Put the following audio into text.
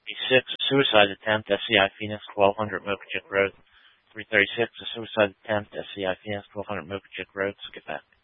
336, a suicide attempt, SCI Phoenix, 1200 Mokajuk Road. 336, a suicide attempt, SCI Phoenix, 1200 Mokajuk Road. So get back.